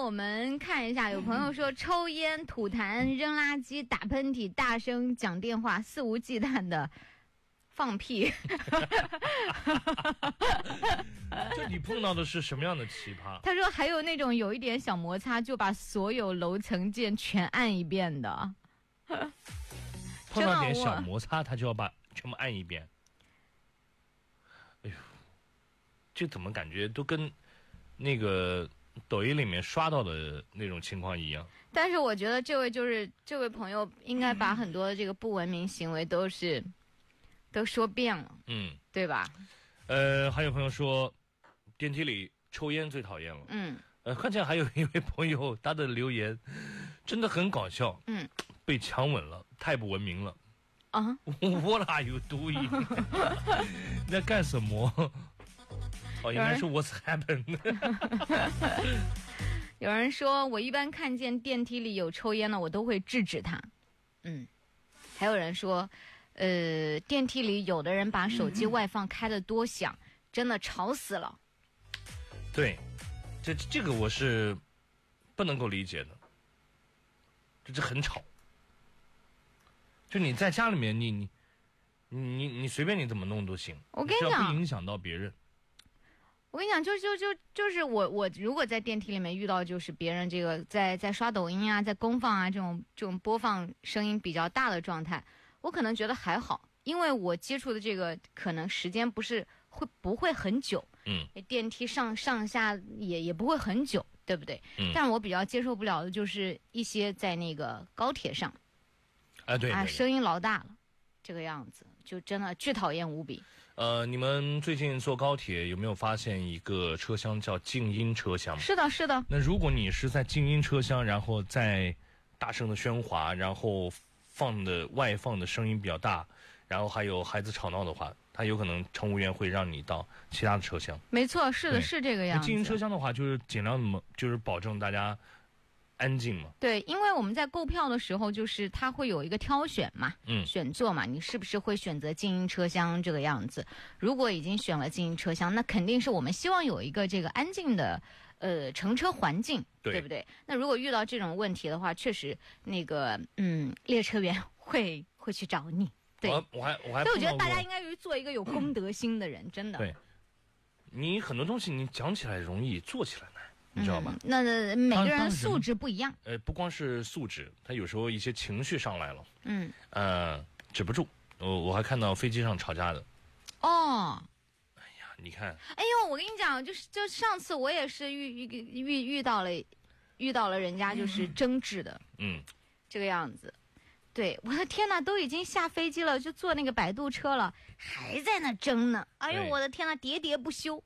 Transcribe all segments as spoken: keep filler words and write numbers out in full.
我们看一下，有朋友说抽烟、吐痰、扔垃圾、打喷嚏、大声讲电话、肆无忌惮的放屁。 这你碰到的是什么样的奇葩？ 他说还有那种有一点小摩擦就把所有楼层键全按一遍的。 碰到点小摩擦，他就要把全部按一遍。哎呦，这怎么感觉都跟那个抖音里面刷到的那种情况一样？ 但是我觉得这位就是这位朋友应该把很多的这个不文明行为都是、嗯、都说遍了， 嗯， 对吧？ 呃，还有朋友说电梯里抽烟最讨厌了。 嗯， 呃，看见还有一位朋友他的留言真的很搞笑。 嗯， 被强吻了，太不文明了。 啊 ，What are you doing？ 你在干什么？哦，应该是 What's happened？ 有人说我一般看见电梯里有抽烟的，我都会制止他。嗯，还有人说，呃，电梯里有的人把手机外放开得多响，嗯、真的吵死了。 对，这这个我是不能够理解的，这这很吵。就你在家里面，你你你你随便你怎么弄都行， 我跟你讲， 不影响到别人。 我跟你讲，就就就就是我我如果在电梯里面遇到就是别人这个在在刷抖音啊，在公放啊这种这种播放声音比较大的状态，我可能觉得还好，因为我接触的这个可能时间不是会不会很久， 嗯， 电梯上上下也也不会很久，对不对？ 嗯， 但是我比较接受不了的就是一些在那个高铁上。 啊，对啊，声音老大了，这个样子就真的巨讨厌无比。 呃，你们最近坐高铁有没有发现一个车厢叫静音车厢？ 是的，是的。 那如果你是在静音车厢，然后在大声的喧哗，然后放的外放的声音比较大，然后还有孩子吵闹的话，它有可能乘务员会让你到其他的车厢。 没错，是的，是这个样子。 静音车厢的话，就是尽量么，就是保证大家安静嘛。 对，因为我们在购票的时候，就是它会有一个挑选嘛， 嗯， 选座嘛，你是不是会选择静音车厢这个样子？如果已经选了静音车厢，那肯定是我们希望有一个这个安静的呃乘车环境， 对, 对不对？那如果遇到这种问题的话，确实那个嗯，列车员会会去找你。对， 我我还我还， 所以我觉得大家应该做一个有公德心的人，嗯、真的。 对，你很多东西你讲起来容易，做起来难。你知道吧？ 嗯、那每个人素质不一样。 呃，不光是素质，他有时候一些情绪上来了， 嗯， 呃，止不住。我我还看到飞机上吵架的。 哦， 哎呀，你看， 哎呦，我跟你讲，就是就上次我也是遇遇遇遇到了，遇到了人家就是争执的， 嗯， 这个样子。对，我的天哪，都已经下飞机了，就坐那个摆渡车了，还在那争呢。哎呦，我的天哪，喋喋不休。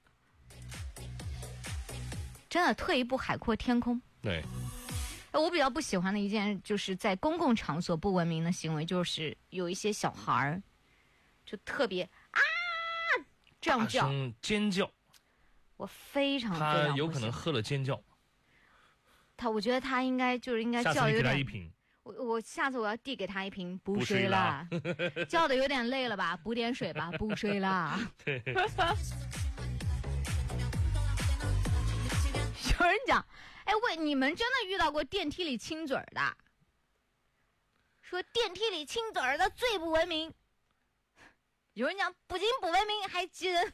真的，退一步海阔天空。 对， 我比较不喜欢的一件就是在公共场所不文明的行为，就是有一些小孩儿就特别啊这样叫， 大声尖叫。 我非常非常他有可能喝了尖叫。 他，我觉得他应该就是应该叫有点。 一瓶。 我我下次我要递给他一瓶补水啦，叫的有点累了吧？补点水吧，补水啦。 对。 有人讲，哎喂，你们真的遇到过电梯里亲嘴儿的？说电梯里亲嘴儿的最不文明。有人讲，不仅不文明，还激人。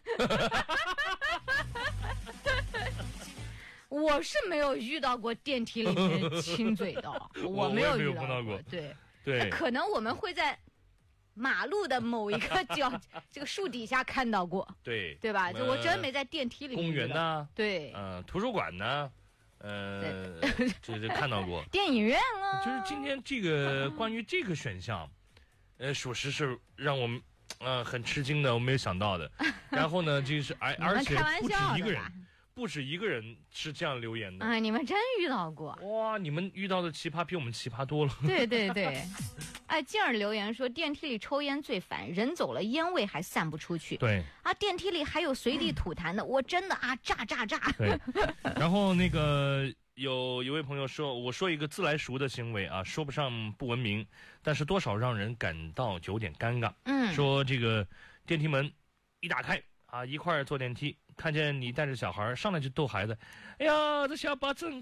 我是没有遇到过电梯里面亲嘴的，我没有遇到 过, 过。 对对， 可能我们会在马路的某一个角这个树底下看到过， 对对吧？就我真没在电梯里。 公园呢？ 对， 呃，图书馆呢？呃，这这看到过。 电影院啊。 就是今天这个关于这个选项，呃，属实是让我们呃很吃惊的，我没有想到的。然后呢，就是而而且不止一个人。不止一个人是这样留言的。 哎，你们真遇到过？ 哇，你们遇到的奇葩比我们奇葩多了。 对对对。哎，进而留言说电梯里抽烟最烦，人走了烟味还散不出去。 对啊，电梯里还有随地吐痰的，嗯、我真的啊炸炸炸。 对。然后那个有一位朋友说，我说一个自来熟的行为啊，说不上不文明，但是多少让人感到有点尴尬。 嗯， 说这个电梯门一打开啊，一块儿坐电梯。看见你带着小孩上来就逗孩子，哎呀，这小把子